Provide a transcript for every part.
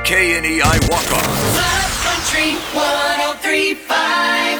KNEI Walk-Ons. Love Country 103.5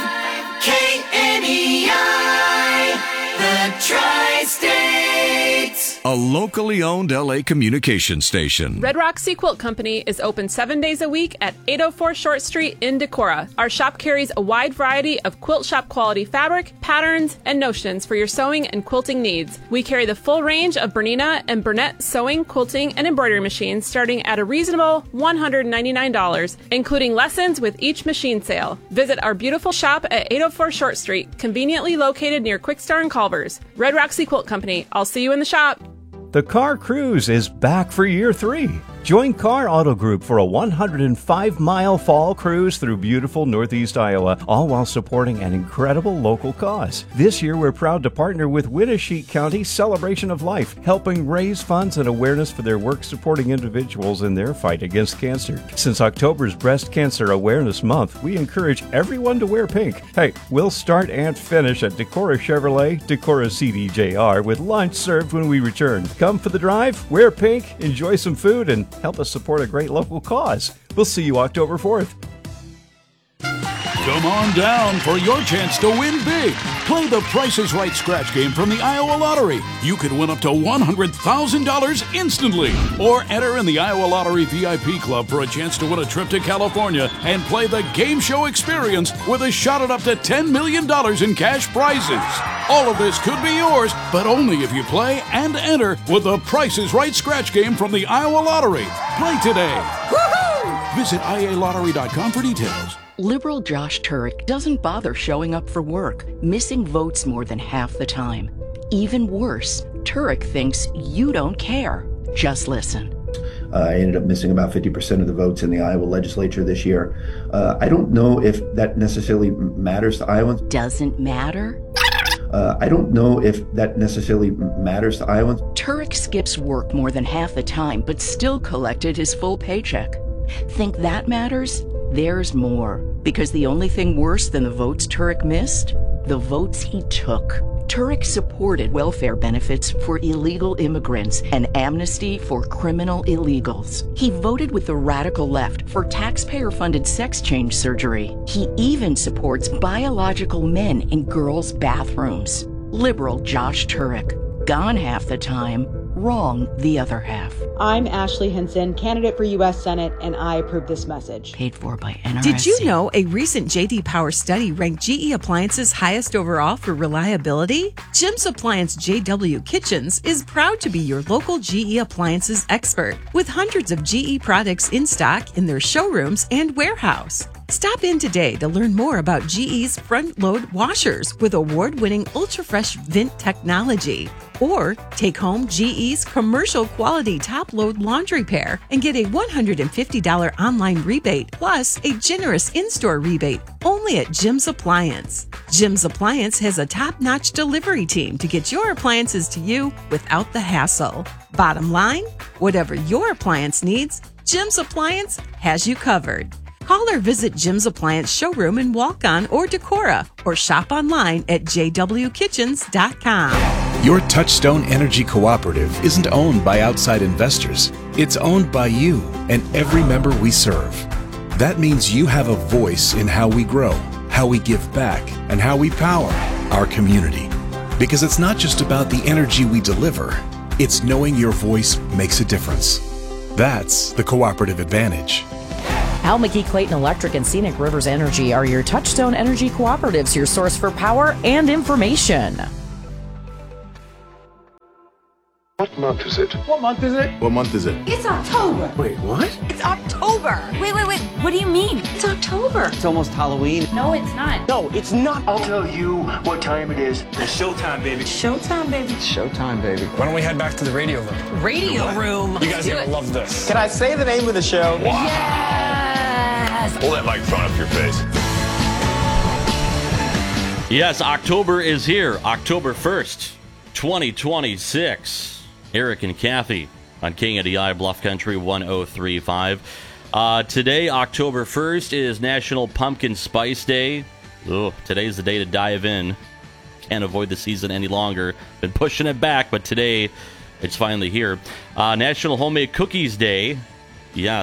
KNEI, the Tri-States. A locally owned LA communication station. Red Rock Sea Quilt Company is open 7 days a week at 804 Short Street in Decorah. Our shop carries a wide variety of quilt shop quality fabric, patterns, and notions for your sewing and quilting needs. We carry the full range of Bernina and Burnett sewing, quilting, and embroidery machines starting at a reasonable $199, including lessons with each machine sale. Visit our beautiful shop at 804 Short Street, conveniently located near Quickstar and Culver's. Red Rock Sea Quilt Company. I'll see you in the shop. The Car Cruise is back for year 3. Join Car Auto Group for a 105-mile fall cruise through beautiful Northeast Iowa, all while supporting an incredible local cause. This year, we're proud to partner with Winnesheek County Celebration of Life, helping raise funds and awareness for their work supporting individuals in their fight against cancer. Since October's Breast Cancer Awareness Month, we encourage everyone to wear pink. Hey, we'll start and finish at Decorah Chevrolet, Decorah CDJR, with lunch served when we return. Come for the drive, wear pink, enjoy some food, and help us support a great local cause. We'll see you October 4th. Come on down for your chance to win big. Play the Price is Right scratch game from the Iowa Lottery. You could win up to $100,000 instantly. Or enter in the Iowa Lottery VIP Club for a chance to win a trip to California and play the game show experience with a shot at up to $10 million in cash prizes. All of this could be yours, but only if you play and enter with the Price is Right scratch game from the Iowa Lottery. Play today. Woohoo! Visit ialottery.com for details. Liberal Josh Turek doesn't bother showing up for work, missing votes more than half the time. Even worse, Turek thinks you don't care. Just listen. I ended up missing about 50% of the votes in the Iowa legislature this year. I don't know if that necessarily matters to Iowans. Doesn't matter? I don't know if that necessarily matters to Iowans. Turek skips work more than half the time, but still collected his full paycheck. Think that matters? There's more. Because the only thing worse than the votes Turek missed? The votes he took. Turek supported welfare benefits for illegal immigrants and amnesty for criminal illegals. He voted with the radical left for taxpayer-funded sex change surgery. He even supports biological men in girls' bathrooms. Liberal Josh Turek. Gone half the time, wrong the other half. I'm Ashley Hinson, candidate for U.S. Senate, and I approve this message. Paid for by NRSC. Did you know a recent J.D. Power study ranked GE Appliances highest overall for reliability? Jim's Appliance JW Kitchens is proud to be your local GE Appliances expert, with hundreds of GE products in stock in their showrooms and warehouse. Stop in today to learn more about GE's front-load washers with award-winning ultra-fresh vent technology. Or take home GE's commercial quality top-load laundry pair and get a $150 online rebate plus a generous in-store rebate only at Jim's Appliance. Jim's Appliance has a top-notch delivery team to get your appliances to you without the hassle. Bottom line, whatever your appliance needs, Jim's Appliance has you covered. Call or visit Jim's Appliance showroom in Walk-On or Decorah, or shop online at jwkitchens.com. Your Touchstone Energy Cooperative isn't owned by outside investors. It's owned by you and every member we serve. That means you have a voice in how we grow, how we give back, and how we power our community. Because it's not just about the energy we deliver, it's knowing your voice makes a difference. That's the cooperative advantage. Al McGee Clayton Electric and Scenic Rivers Energy are your Touchstone Energy Cooperatives, your source for power and information. What month is it? What month is it? What month is it? It's October. Wait, what? It's October. Wait. What do you mean? It's October. It's almost Halloween. No, it's not. No, it's not. I'll tell you what time it is. It's showtime, baby. Showtime, baby. It's showtime, baby. Why don't we head back to the radio room? Radio room. You guys are gonna love this. Can I say the name of the show? Wow. Yes. Pull that microphone up your face. Yes, October is here. October 1st, 2026. Eric and Kathy on KNDI Bluff Country 103.5. Today, October 1st, is National Pumpkin Spice Day. Today's the day to dive in. Can't avoid the season any longer. Been pushing it back, but today it's finally here. National Homemade Cookies Day. Yes,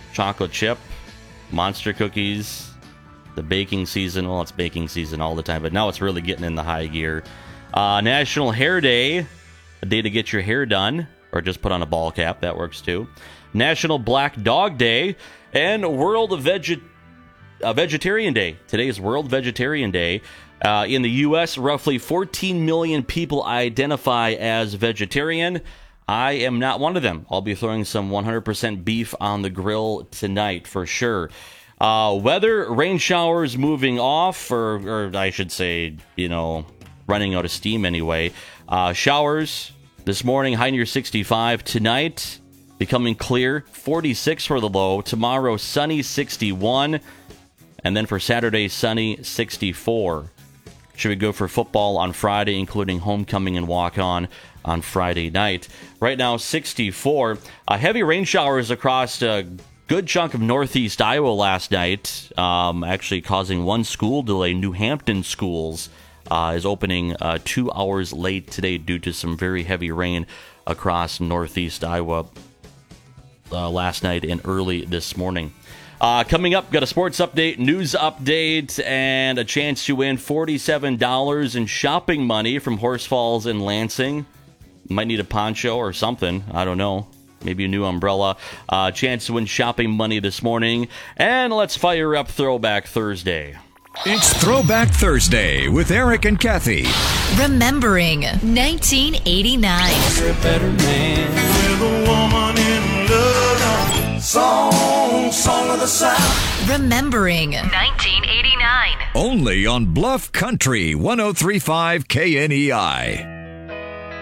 chocolate chip, monster cookies, the baking season. Well, it's baking season all the time, but now it's really getting in the high gear. National Hair Day, a day to get your hair done, or just put on a ball cap. That works too. National Black Dog Day, and World Vegetarian Day. Today is World Vegetarian Day. In the U.S., roughly 14 million people identify as vegetarian. I am not one of them. I'll be throwing some 100% beef on the grill tonight for sure. Weather, rain showers moving off, or I should say, running out of steam anyway. Showers this morning, high near 65. Tonight, becoming clear, 46 for the low. Tomorrow, sunny, 61. And then for Saturday, sunny, 64. Should we go for football on Friday, including homecoming and walk-on Friday night? Right now, 64. Heavy rain showers across a good chunk of northeast Iowa last night, actually causing one school delay. New Hampton Schools is opening 2 hours late today due to some very heavy rain across northeast Iowa last night and early this morning. Coming up, got a sports update, news update, and a chance to win $47 in shopping money from Horse Falls in Lansing. Might need a poncho or something. I don't know. Maybe a new umbrella. Chance to win shopping money this morning. And let's fire up Throwback Thursday. It's Throwback Thursday with Eric and Kathy. Remembering 1989. You're a better man with a woman in love. Song of the South. Remembering 1989. Only on Bluff Country 103.5 KNEI.